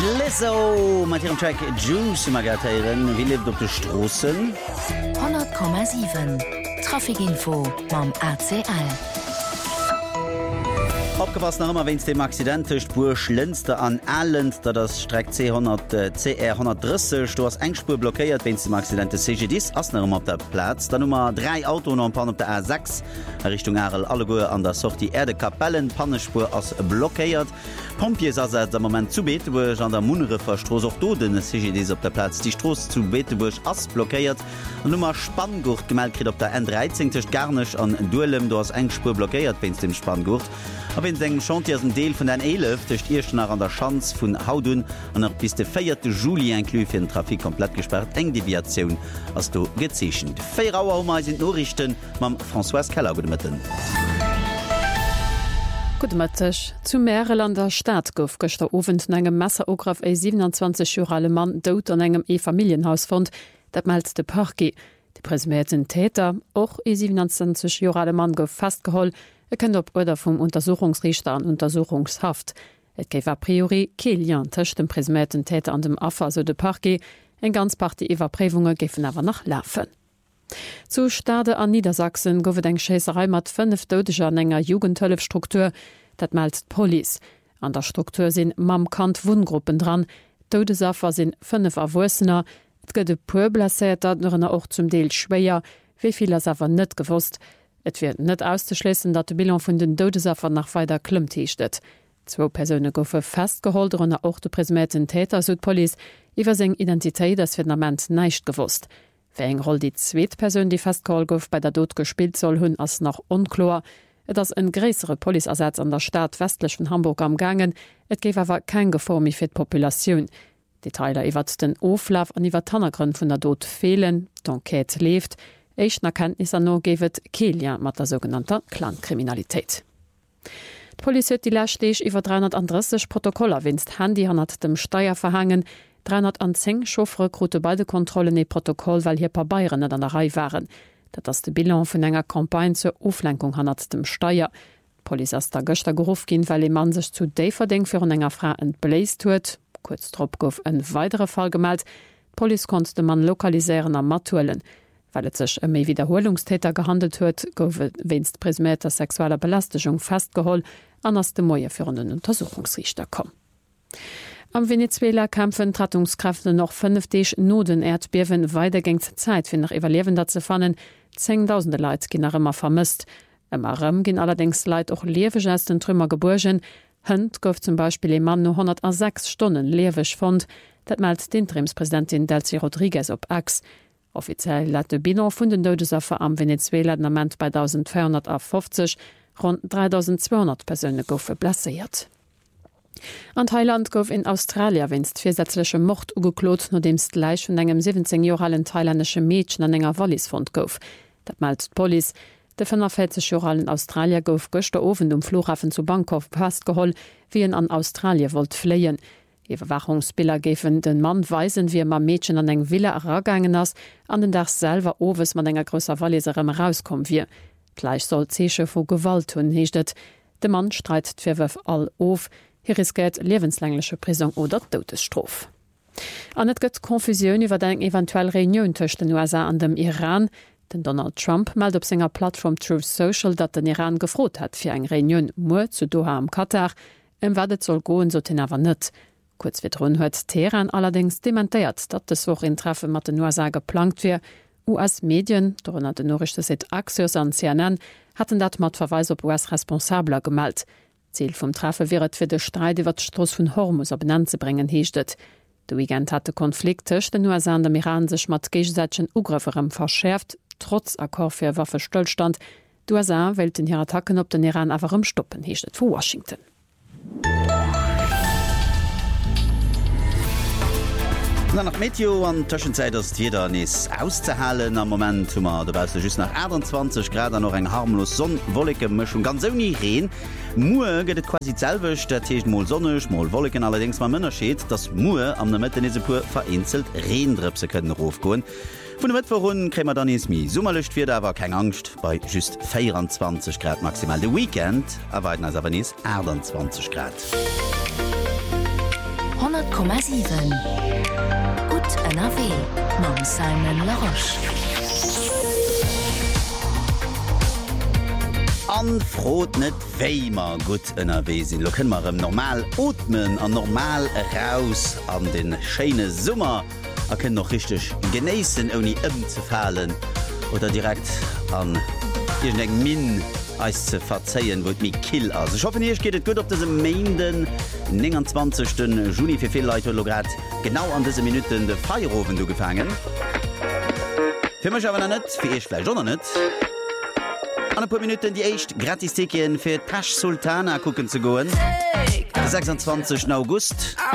Lizzo mit ihrem Track Juice Magatieren, wie lebt auf den Straßen? 100,7 Trafikinfo beim ACL. Abgepasst noch immer, wenn es dem Accident ist, Bursch Linster an Allen, da das Streck CR 130, du hast eine Spur blockiert, wenn es dem Accident ist, CGDs, hast noch immer auf der Platz. Dann Nummer 3 Auto noch ein paar auf der A6, Richtung Arel, alle Gute an der Sortie Erde Kapellen, Pannenspur ist blockiert. Pompiers ist also im Moment zu Beteburg, an der Munrefer Straße auch da, den CGDs auf der Platz. Die Straße zu Beteburg ist blockiert. Und Nummer Spanngurt gemeldet auf der N13, das ist gar nicht an Duellem, du hast eine Spur blockiert, wenn es dem Spanngurt. Aber wenn es Chantier ein Teil von den 11, das ist nach an der Chance von Haudun und noch bis der 4. Juli inklusive für den Trafik komplett gesperrt. Eng Deviation hast du gezeichnet. 4 Uhr sind Nachrichten mit François Keller. Guten Mittag. Guten Mittag. Zu Mährelander Stadt gouf gestern Abend engem Messerograf 27-jährige Mann tot an engem E-Familienhaus fand. Das meldet der Parquet. Die präsumierten Täter, auch E27-jährige Mann, gouf festgeholt. Kennt op oder vom Untersuchungsrichter an Untersuchungshaft. Et gef a priori Kilian tech dem präsumierten Täter an dem Affer so de Parquet, en ganz paar die Überprüfungen gefen aber nach laufen. Zu Stade an Niedersachsen goufet eng Schäserei mat 5 Todeger an enger Jugendhëlfstruktur, dat meldet Police. An der Struktur sinn Mamkant Wundgruppen dran, Todesaffer sinn 5 Erwursener, et gëtt de puer blesséter noch auch zum Deel schwéier, wieviel as awer net gewusst. Et wird net auszuschließen, dat de Bilan vun den Todesaffer nach weiter klummt hiechtet. 2 Personen goufe festgeholt und auch de präsumierten Täter so Police iwwer seg Identitéit das Fundament neicht gewusst. Wer eng roll die zweet Person, die festgeholt gouf bei der Tod gespielt soll hunn ass noch unklar. Et ass en gräsere Polizeersatz an der Stadt westlech von Hamburg am gangen, et géif awer kein Geformi fir d'Populationun. Detailer iwwer den Oflaf an iwwer Tannergrund vun der Tod fehlen, d'Enquête lebt. Eichten Erkenntnis an no gewet Kilian mat der sogenannter Clankriminalität. D'Police huet die Lächtech iwwer 330 Protokoller winst Handy hannnert dem Steier verhangen, 310 Chauffeurroute beide Kontrollen e Protokoll, weil hier paar Bayern net an der Reihe waren. Dat ass de Bilan vun enger Kampagne zur Auflenkung hannnert dem Steier. Police ass der Göster gerufen gin, weil man sich zu Daverdenk für enger Frau entbläst huet. Kurz trop gouf en weitere Fall gemeldet. Police konnte de man lokalisieren am Matuellen. Weil es sich méi Wiederholungstäter gehandelt huet, goufe wennst präsumierter sexueller Belästigung festgeholt, anders de Moier für den Untersuchungsrichter kom. Am Venezuela kämpfen Rettungskräfte noch 5 Noden Erdbeben weitergängs Zeit fir nach Überlebender ze fannen. 10.000 Leute gin nach immer vermisst. Ëm gin allerdings Leid auch leweg aus den Trümmer geburgen. Hënd gouf zum Beispiel e Mann no 106 Stunden leweg fand. Dat meldt die Interimspräsidentin Delcy Rodriguez op X. Offiziell lädt de Bilan vun den Todesaffer am Venezuela Moment bei 1450, rund 3200 Personen goufe blessiert. An Thailand gouf in Australia winst viersätzliche Mord ugeklot, no demst gleich vun engem 17-jährigen thailändische Mädchen an enger Wallisfond gouf. Dat meldet Police. De 45-jährigen Australier gouf gestern Abend um Flughafen zu Bangkok festgeholt, wie en an Australien wollt fleien. Überwachungsbilder gefen den Mann weisen, wie ma Mädchen an eng Villa ergangen ass, an den Dach selber owes man enger grösser Walliserem rauskom wie. Gleich soll Zeche vu Gewalt hunn hechtet. De Mann streitet firwef all auf, hier riskiert lebenslängliche Prison oder Todesstrof. An net gëtt Konfusioun iwwer eng eventuell Reunion tëcht den USA an dem Iran. Den Donald Trump meldet op senger Plattform Truth Social, dat den Iran gefrot hat fir eng Reunion mo zu Doha am Katar, watt soll goen so den awer net. Kurz wie run huet Teheran allerdings dementiert, dat es woch in Treffe mat den USA geplant wie. US-Medien, darunter den Nachrichtensite Axios an CNN, hatten dat mat Verweis op US-Responsabler gemeldet. Ziel vom Treffe wäret fir de Streit iwwer d'Stross vun Hormuz op benannt ze bringen hechtet. De Weekend hat de Konflikt tëcht den USA an dem Iran sech mat gegensätzlichen Ugrifferem verschärft, trotz Akkor fir Waffestillstand. Die USA wählten hier Attacken op den Iran awerem stoppen hechtet vu Washington. Nach Meteo an Tschenzeit ass jeder nees auszuhalen am Moment hummer dabei just nach 28 Grad noch eng harmlos Sonnenwolke Mchung ganz nie reen. Mue gëtt quasi zelwech, der Techt moll sonnech, moll Wolken allerdings ma Mënner scheet, dats Mue am der Mitte nese pur vereinzelt Reendrepse kënnen rofgoen. Vun de Wetwerrun krémer dann is mi Summerlecht fir awer keng Angst bei just 24 Grad maximal. De Weekend erweiten as awer nees 28 Grad. 100,7 Gut NRW Mam Simon Laroche. Anfrot net wéimer gut ënnerwe sinn. Lo kënn mar normal otmen an normal raus an den Scheine Summer a kënnen noch richtig geneessen oni ze fallen oder direkt an eng Min als ze verzeien, wot mi kill ass. Ich hoffe hier geht gut op dese Mainden 20. Juni fir viel Leute lograt genau an dese Minuten de Feierofen du gefangen. Fimech awer net fir eich fleichonnner net. An paar Minuten die echt Gratistikien fir Tasch Sultana gucken zu goen. 26. August.